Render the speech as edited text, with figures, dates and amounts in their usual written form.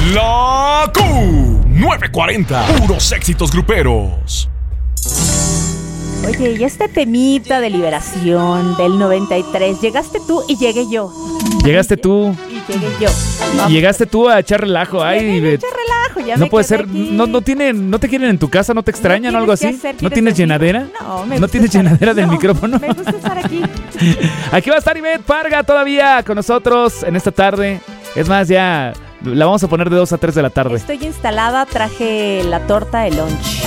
La Q940. Puros éxitos gruperos. Oye, y este temita de Liberación del 93, llegaste tú y llegué yo. Llegaste tú. Y llegué yo. Vamos. Llegaste tú a echar relajo. Ay, Llegué a echar relajo, ya no me puede quedé ser. aquí. No te quieren en tu casa, no te extrañan o algo así. ¿No tienes decir? llenadera? No, ¿No tienes llenadera del micrófono? Me gusta estar aquí. Aquí va a estar Ivette Parga todavía con nosotros en esta tarde. Es más, ya la vamos a poner de 2 a 3 de la tarde. Estoy instalada, traje la torta, el lunch.